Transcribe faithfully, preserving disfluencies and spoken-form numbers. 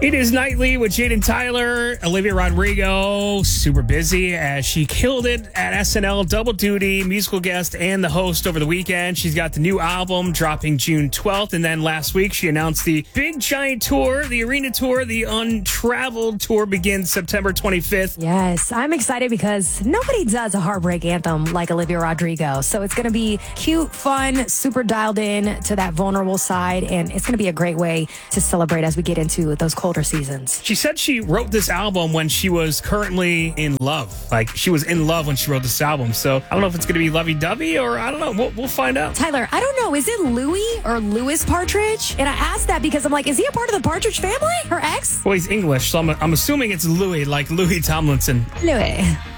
It is Nightly with Jaden Tyler. Olivia Rodrigo, super busy as she killed it at S N L, double duty, musical guest and the host over the weekend. She's got the new album dropping June twelfth. And then last week she announced the big giant tour, the arena tour, the Untraveled tour begins September twenty-fifth. Yes, I'm excited because nobody does a heartbreak anthem like Olivia Rodrigo. So it's going to be cute, fun, super dialed in to that vulnerable side. And it's going to be a great way to celebrate as we get into those colder seasons. She said she wrote this album when she was currently in love. Like, she was in love when she wrote this album. So I don't know if it's going to be lovey-dovey or I don't know. We'll, we'll find out. Tyler, I don't know. Is it Louis or Louis Partridge? And I asked that because I'm like, is he a part of the Partridge family? Her ex? Well, he's English, so I'm, I'm assuming it's Louis, like Louis Tomlinson. Louis.